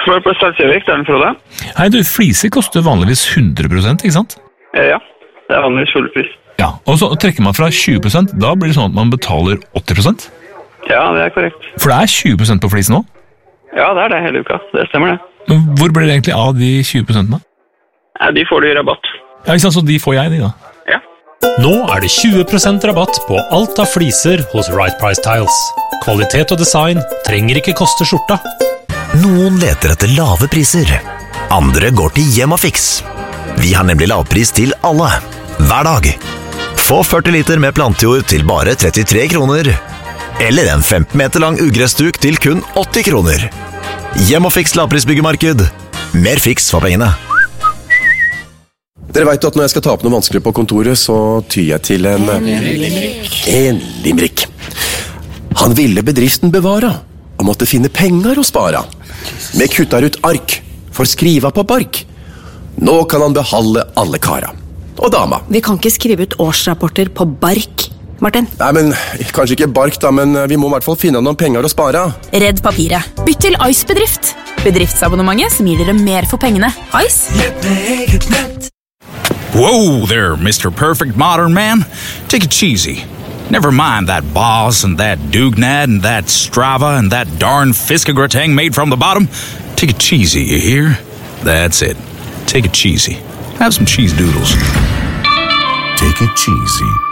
For på Stadsjøvik, der den Frode. Hei, du, fliser koster vanligvis 100%, ikke sant? Ja, det er vanligvis full pris. Ja, og så trekker man fra 20%, da blir det sånn at man betaler 80%? Ja, det er korrekt. For det er 20% på flis nå? Ja, det er det hele uka. Det stemmer det. Men hvor blir det egentlig av de 20%? Ja, de får du i rabatt. Ja, ikke sant, så de får jeg, de da? Ja. Nå er det 20% rabatt på alt av fliser hos Right Price Tiles. Kvalitet og design trenger ikke koste skjorta. Noen leter etter lave priser. Andre går til Hjemmafix. Vi har nemlig lavpris til alle, hver dag. Få 40 liter med plantejord til bare 33 kroner. Eller en 15 meter lang ugressduk til kun 80 kroner. Hjemmafix lavprisbyggemarked. Mer fiks for pengene. Dere vet at når jeg skal ta opp noe vanskelig på kontoret, så tyr jeg til en limerick. Han ville bedriften bevara, og måtte finne penger å spara. Vi kuttar ut ark, for skriva på bark. Nå kan han beholde alle kara. Og dama. Vi kan ikke skrive ut årsrapporter på bark, Martin. Nei, men kanskje ikke bark da, men vi må i hvert fall finne noen penger å spara. Redd papiret. Bytt til Ice Bedrift. Bedriftsabonnementet som gir dere mer for pengene. Ice? Whoa there, Mr. Perfect Modern Man. Take it cheesy. Never mind that Boss and that Dugnad and that Strava and that darn Fiskagratang made from the bottom. Take it cheesy, you hear? That's it. Take it cheesy. Have some cheese doodles. Take it cheesy.